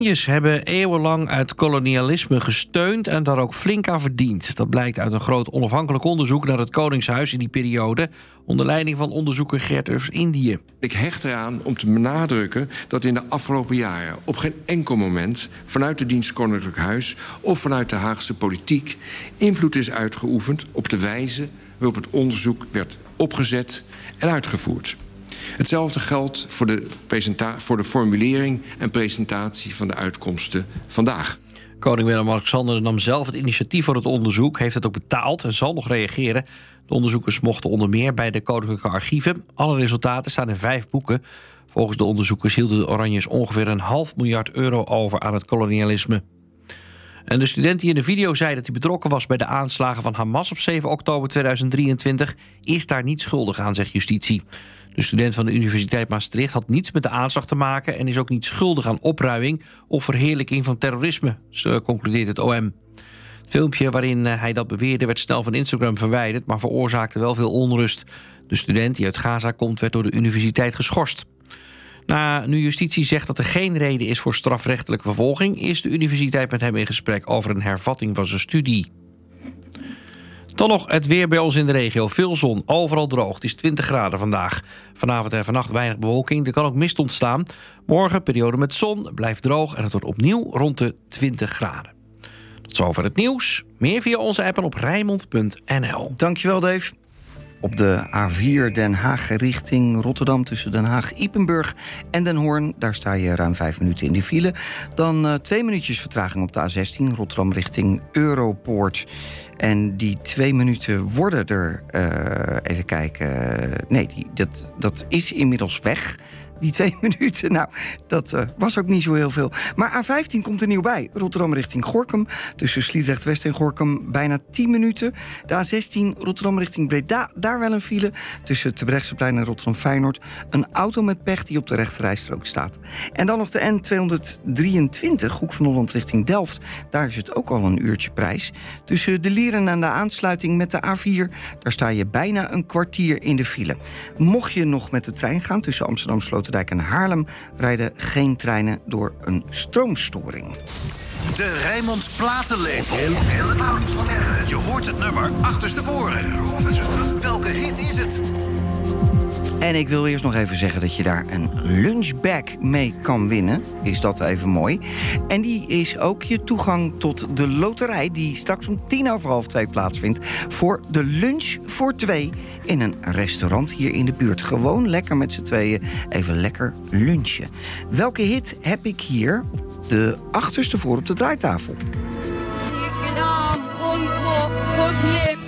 Hebben eeuwenlang het kolonialisme gesteund en daar ook flink aan verdiend. Dat blijkt uit een groot onafhankelijk onderzoek naar het Koningshuis in die periode, onder leiding van onderzoeker Gert Indië. Ik hecht eraan om te benadrukken dat in de afgelopen jaren op geen enkel moment vanuit de dienst Koninklijk Huis of vanuit de Haagse politiek invloed is uitgeoefend op de wijze waarop het onderzoek werd opgezet en uitgevoerd. Hetzelfde geldt voor de formulering en presentatie van de uitkomsten vandaag. Koning Willem-Alexander nam zelf het initiatief voor het onderzoek, heeft het ook betaald en zal nog reageren. De onderzoekers mochten onder meer bij de Koninklijke Archieven. Alle resultaten staan in 5 boeken. Volgens de onderzoekers hielden de Oranjes ongeveer €500 miljard over aan het kolonialisme. En de student die in de video zei dat hij betrokken was bij de aanslagen van Hamas op 7 oktober 2023... is daar niet schuldig aan, zegt justitie. De student van de Universiteit Maastricht had niets met de aanslag te maken en is ook niet schuldig aan opruiing of verheerlijking van terrorisme, concludeert het OM. Het filmpje waarin hij dat beweerde werd snel van Instagram verwijderd, maar veroorzaakte wel veel onrust. De student die uit Gaza komt werd door de universiteit geschorst. Nu justitie zegt dat er geen reden is voor strafrechtelijke vervolging, is de universiteit met hem in gesprek over een hervatting van zijn studie. Dan nog het weer bij ons in de regio. Veel zon, overal droog. Het is 20 graden vandaag. Vanavond en vannacht weinig bewolking. Er kan ook mist ontstaan. Morgen periode met zon, blijft droog en het wordt opnieuw rond de 20 graden. Tot zover het nieuws. Meer via onze app en op Rijnmond.nl. Dankjewel, Dave. Op de A4 Den Haag richting Rotterdam tussen Den Haag-Ypenburg en Den Hoorn. Daar sta je ruim 5 minuten in de file. Dan 2 minuutjes vertraging op de A16 Rotterdam richting Europoort. En die 2 minuten worden er, even kijken... Nee, dat is inmiddels weg. Die 2 minuten, nou, dat was ook niet zo heel veel. Maar A15 komt er nieuw bij. Rotterdam richting Gorinchem. Tussen Sliedrecht-West en Gorinchem bijna 10 minuten. De A16 Rotterdam richting Breda. Daar wel een file. Tussen Terbrechtseplein en Rotterdam-Feyenoord. Een auto met pech die op de rechterrijstrook staat. En dan nog de N223, Hoek van Holland richting Delft. Daar is het ook al een uurtje prijs. Tussen de Lieren en de aansluiting met de A4... daar sta je bijna een kwartier in de file. Mocht je nog met de trein gaan tussen Amsterdam Sloterdijk en Haarlem rijden geen treinen door een stroomstoring. De Rijnmond Platenlepel. Je hoort het nummer achterstevoren. Welke hit is het? En ik wil eerst nog even zeggen dat je daar een lunchbag mee kan winnen. Is dat even mooi. En die is ook je toegang tot de loterij... die straks om 2:50 plaatsvindt... voor de lunch voor 2 in een restaurant hier in de buurt. Gewoon lekker met z'n tweeën even lekker lunchen. Welke hit heb ik hier op de achterste voor op de draaitafel?